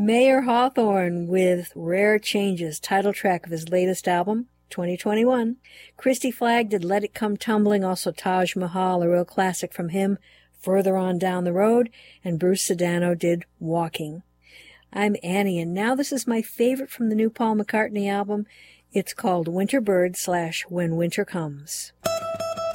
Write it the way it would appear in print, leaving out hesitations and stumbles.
Mayer Hawthorne with Rare Changes, title track of his latest album, 2021. Christy Flagg did Let It Come Tumbling, also Taj Mahal, a real classic from him, Further On Down the Road, and Bruce Sedano did Walking. I'm Annie, and now this is my favorite from the new Paul McCartney album. It's called Winter Bird / When Winter Comes.